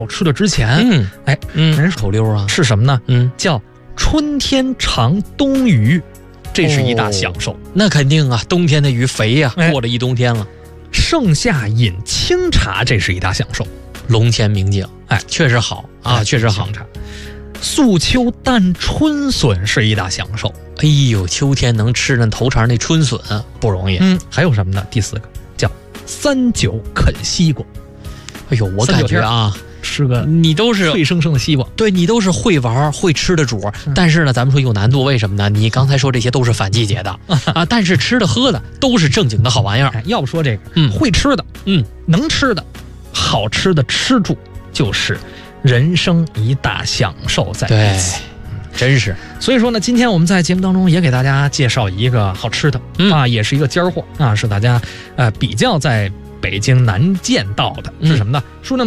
吃的之前，人口溜啊， 是什么呢？叫春天尝冬鱼，这是一大享受。 那肯定啊，冬天的鱼肥呀，过了一冬天了。 盛夏饮清茶，这是一大享受。 龙泉明镜，确实好啊，确实好。 素秋啖春笋是一大享受。 哎呦，秋天能吃那头茬那春笋不容易。 还有什么呢？第4个叫3九啃西瓜。 哎呦，我感觉啊， 吃个你都是脆生生的西瓜， 对你都是会玩会吃的主，但是呢，咱们说有难度，为什么呢？你刚才说这些都是反季节的啊，但是吃的喝的都是正经的好玩意儿。 要不说这个，会吃的，能吃的，好吃的吃住，就是人生一大享受在一起。 真是。 所以说呢，今天我们在节目当中也给大家介绍一个好吃的也是一个尖货是大家比较在北京难见到的，是什么呢？说那么